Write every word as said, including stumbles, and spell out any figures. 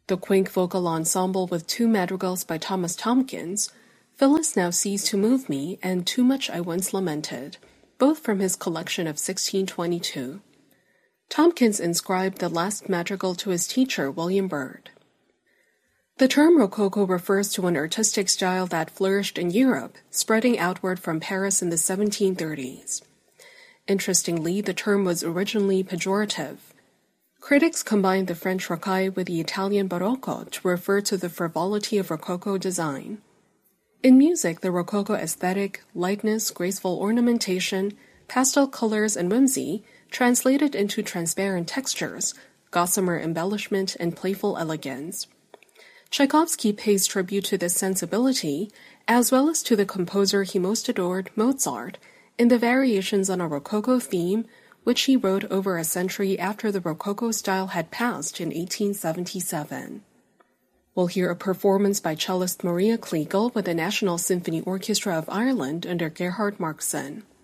The quaint vocal ensemble with two madrigals by Thomas Tomkins, Phyllis Now Cease to Move Me and Too Much I Once Lamented, both from his collection of sixteen twenty-two. Tomkins inscribed the last madrigal to his teacher, William Byrd. The term Rococo refers to an artistic style that flourished in Europe, spreading outward from Paris in the seventeen thirties. Interestingly, the term was originally pejorative. Critics combined the French rocaille with the Italian barocco to refer to the frivolity of Rococo design. In music, the Rococo aesthetic, lightness, graceful ornamentation, pastel colors, and whimsy translated into transparent textures, gossamer embellishment, and playful elegance. Tchaikovsky pays tribute to this sensibility, as well as to the composer he most adored, Mozart, in the variations on a Rococo theme, which he wrote over a century after the Rococo style had passed in eighteen seventy-seven. We'll hear a performance by cellist Maria Kliegel with the National Symphony Orchestra of Ireland under Gerhard Markson.